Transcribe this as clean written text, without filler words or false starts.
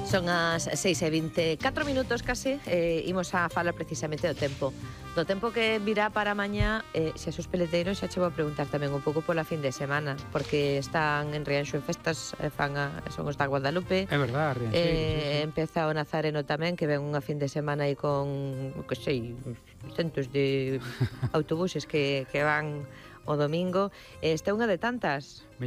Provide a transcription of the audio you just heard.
Son as 6:24 minutos case. Imos a falar precisamente do tempo. Do tempo que virá para mañá. Se os peleteiros xa che vou a preguntar tamén un pouco pola fin de semana, porque están en Rianxo en festas, son os da Guadalupe. É verdad, Rianxeiro, sí. Empeza o Nazareno tamén, que ven unha fin de semana aí con, que sei, centos de autobuses que van o domingo. Esta é unha de tantas.